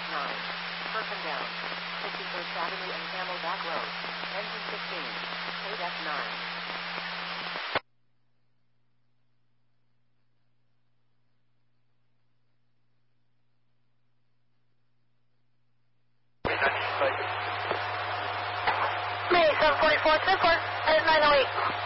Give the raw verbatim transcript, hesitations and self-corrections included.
nine. Person down. fifty-first Avenue and Camelback Road. Engine fifteen. Code F nine. May seven forty-four, ten four, at nine oh eight.